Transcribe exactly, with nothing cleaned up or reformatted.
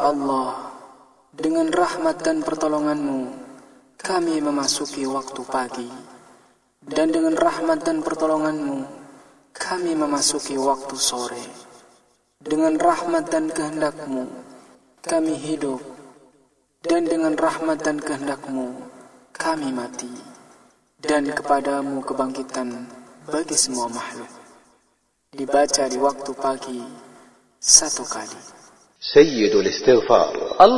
Allah, dengan rahmat dan pertolongan-Mu, kami memasuki waktu pagi. Dan dengan rahmat dan pertolongan-Mu, kami memasuki waktu sore. Dengan rahmat dan kehendak-Mu, kami hidup. Dan dengan rahmat dan kehendak-Mu, kami mati. Dan kepadamu kebangkitan bagi semua makhluk. Dibaca di waktu pagi satu kali. سيد الاستغفار.